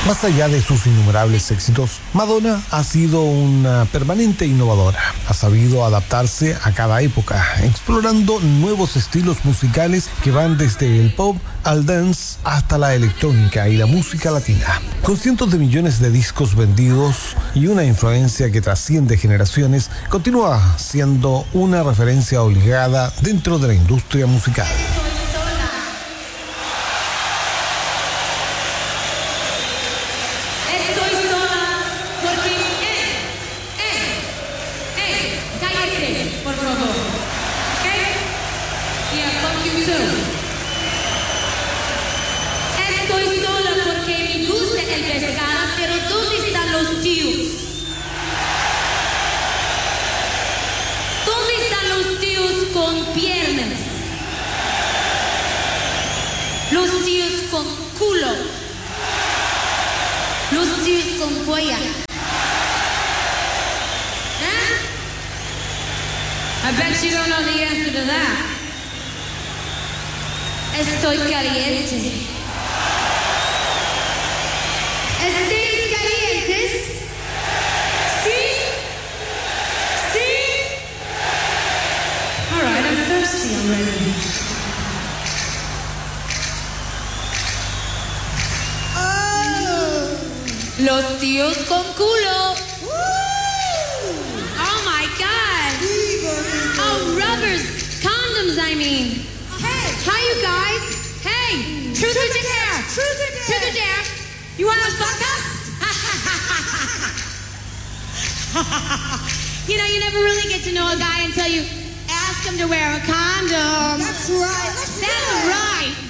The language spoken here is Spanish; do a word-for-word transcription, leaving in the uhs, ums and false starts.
Más allá de sus innumerables éxitos, Madonna ha sido una permanente innovadora. Ha sabido adaptarse a cada época, explorando nuevos estilos musicales que van desde el pop al dance hasta la electrónica y la música latina. Con cientos de millones de discos vendidos y una influencia que trasciende generaciones, continúa siendo una referencia obligada dentro de la industria musical. Con piernas, los tíos con culo, los tíos con polla. ¿Eh? I bet you don't know the answer to that. Estoy caliente. ¿Estáis calientes? ¿Sí? ¿Sí? All right, I'm thirsty already. Oh. Los tíos con culo. Woo. Oh my God. Oh, rubbers, condoms, I mean. Hey. Hi, you guys. Hey, truth, truth or dare? Truth or dare? Truth or dare? You want to fuck us? You know, you never really get to know a guy until you ask him to wear a condom. That's right. That's, That's right. right.